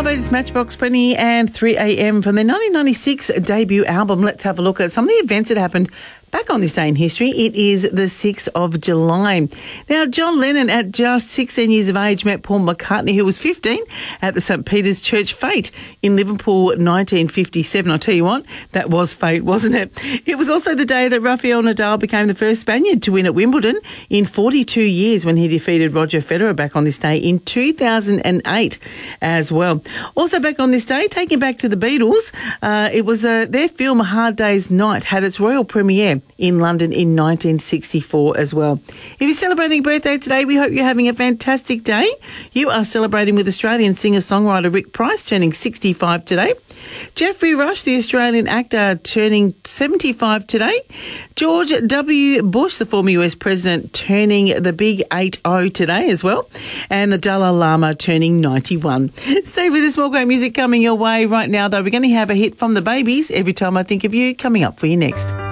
12:08 is Matchbox 20 and 3 a.m. from their 1996 debut album. Let's have a look at some of the events that happened back on this day in history. It is the 6th of July. Now, John Lennon, at just 16 years of age, met Paul McCartney, who was 15, at the St. Peter's Church Fete in Liverpool, 1957. I'll tell you what, that was fate, wasn't it? It was also the day that Rafael Nadal became the first Spaniard to win at Wimbledon in 42 years when he defeated Roger Federer back on this day in 2008 as well. Also back on this day, taking back to the Beatles, it was their film A Hard Day's Night had its royal premiere in London in 1964 as well. If you're celebrating a birthday today, we hope you're having a fantastic day. You are celebrating with Australian singer-songwriter Rick Price, turning 65 today. Geoffrey Rush, the Australian actor, turning 75 today. George W. Bush, the former US president, turning the big 80 today as well. And the Dalai Lama turning 91. Stay with us, more great music coming your way right now, though. We're going to have a hit from the Babies, Every Time I Think of You, coming up for you next.